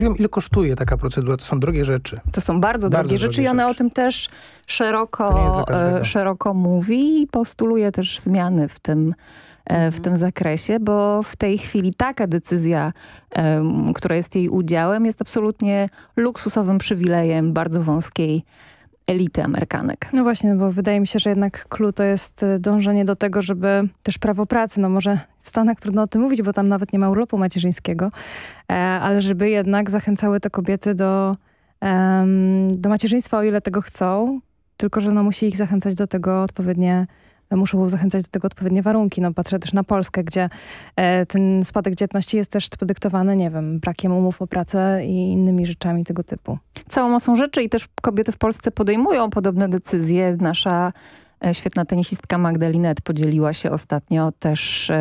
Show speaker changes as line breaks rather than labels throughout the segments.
Ile kosztuje taka procedura? To są drogie rzeczy.
To są bardzo drogie rzeczy i ona o tym też szeroko mówi i postuluje też zmiany w tym zakresie, bo w tej chwili taka decyzja, która jest jej udziałem, jest absolutnie luksusowym przywilejem bardzo wąskiej elity Amerykanek.
No właśnie, bo wydaje mi się, że jednak clue to jest dążenie do tego, żeby też prawo pracy, no może w Stanach trudno o tym mówić, bo tam nawet nie ma urlopu macierzyńskiego, ale żeby jednak zachęcały te kobiety do macierzyństwa, o ile tego chcą, tylko że no musi ich zachęcać do tego muszą zachęcać do tego odpowiednie warunki. No patrzę też na Polskę, gdzie ten spadek dzietności jest też podyktowany, nie wiem, brakiem umów o pracę i innymi rzeczami tego typu.
Całą masą rzeczy i też kobiety w Polsce podejmują podobne decyzje. Nasza świetna tenisistka Magda Linette podzieliła się ostatnio też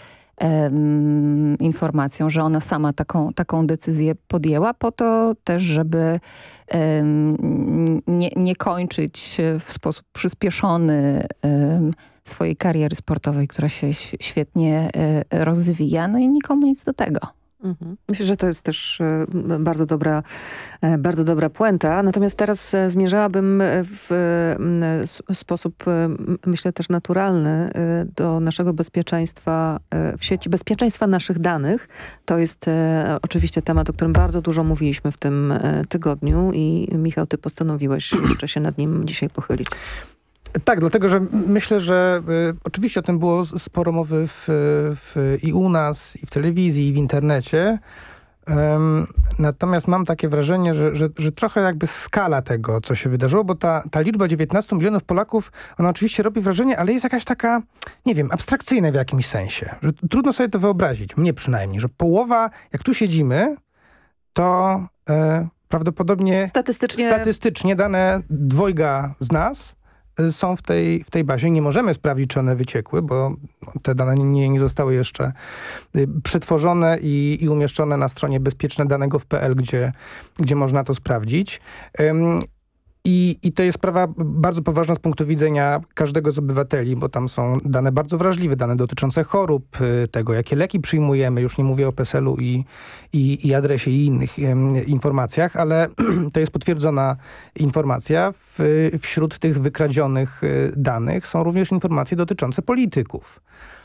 informacją, że ona sama taką decyzję podjęła po to też, żeby nie kończyć w sposób przyspieszony swojej kariery sportowej, która się świetnie rozwija. No i nikomu nic do tego.
Myślę, że to jest też bardzo dobra puenta. Natomiast teraz zmierzałabym w sposób, myślę, też naturalny do naszego bezpieczeństwa w sieci, bezpieczeństwa naszych danych. To jest oczywiście temat, o którym bardzo dużo mówiliśmy w tym tygodniu i Michał, ty postanowiłeś jeszcze się nad nim dzisiaj pochylić.
Tak, dlatego, że myślę, że oczywiście o tym było sporo mowy i u nas, i w telewizji, i w internecie. Natomiast mam takie wrażenie, że trochę jakby skala tego, co się wydarzyło, bo ta liczba 19 milionów Polaków, ona oczywiście robi wrażenie, ale jest jakaś taka, nie wiem, abstrakcyjna w jakimś sensie. Że trudno sobie to wyobrazić, mnie przynajmniej, że połowa, jak tu siedzimy, to prawdopodobnie statystycznie dane dwojga z nas są w tej bazie. Nie możemy sprawdzić, czy one wyciekły, bo te dane nie zostały jeszcze przetworzone i umieszczone na stronie bezpiecznedanego.pl, gdzie można to sprawdzić. I to jest sprawa bardzo poważna z punktu widzenia każdego z obywateli, bo tam są dane bardzo wrażliwe, dane dotyczące chorób, tego, jakie leki przyjmujemy. Już nie mówię o PESEL-u i adresie i innych informacjach, ale to jest potwierdzona informacja. Wśród tych wykradzionych danych są również informacje dotyczące polityków.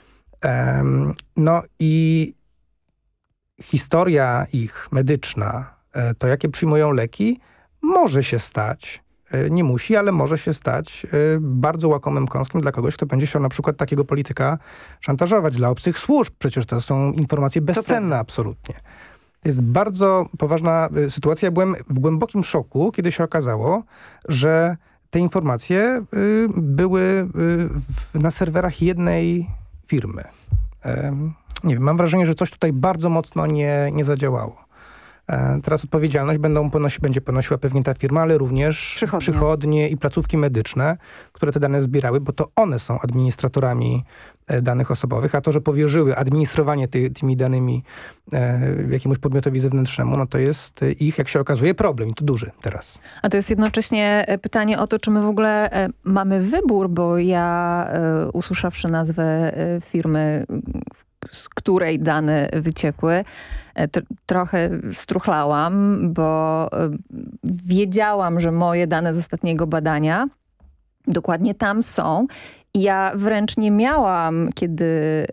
No i historia ich medyczna, to jakie przyjmują leki, może się stać, nie musi, ale może się stać bardzo łakomym kąskiem dla kogoś, kto będzie chciał na przykład takiego polityka szantażować dla obcych służb. Przecież to są informacje bezcenne absolutnie. To jest bardzo poważna sytuacja. Byłem w głębokim szoku, kiedy się okazało, że te informacje były na serwerach jednej firmy. Nie wiem, mam wrażenie, że coś tutaj bardzo mocno nie zadziałało. Teraz odpowiedzialność będzie ponosiła pewnie ta firma, ale również przychodnie i placówki medyczne, które te dane zbierały, bo to one są administratorami danych osobowych, a to, że powierzyły administrowanie tymi danymi jakiemuś podmiotowi zewnętrznemu, no to jest ich, jak się okazuje, problem i to duży teraz.
A to jest jednocześnie pytanie o to, czy my w ogóle mamy wybór, bo ja usłyszawszy nazwę firmy, z której dane wyciekły, trochę struchlałam, bo wiedziałam, że moje dane z ostatniego badania dokładnie tam są. I ja wręcz nie miałam, kiedy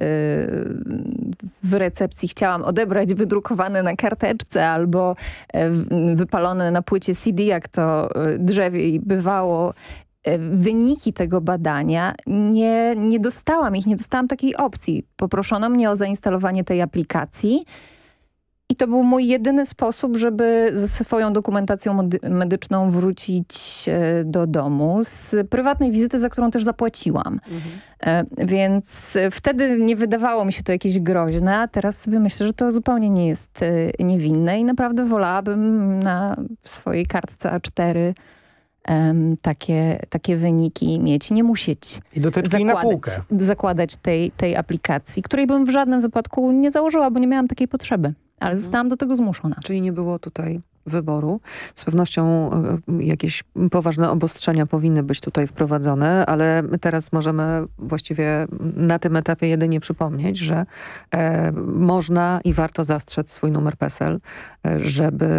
w recepcji chciałam odebrać wydrukowane na karteczce albo wypalone na płycie CD, jak to drzewiej bywało, wyniki tego badania, nie dostałam ich, nie dostałam takiej opcji. Poproszono mnie o zainstalowanie tej aplikacji i to był mój jedyny sposób, żeby ze swoją dokumentacją medyczną wrócić do domu z prywatnej wizyty, za którą też zapłaciłam. Więc wtedy nie wydawało mi się to jakieś groźne, a teraz sobie myślę, że to zupełnie nie jest niewinne i naprawdę wolałabym na swojej kartce A4 takie wyniki mieć, nie musieć zakładać tej aplikacji, której bym w żadnym wypadku nie założyła, bo nie miałam takiej potrzeby, ale zostałam do tego zmuszona.
Czyli nie było tutaj wyboru. Z pewnością jakieś poważne obostrzenia powinny być tutaj wprowadzone, ale teraz możemy właściwie na tym etapie jedynie przypomnieć, że można i warto zastrzec swój numer PESEL, żeby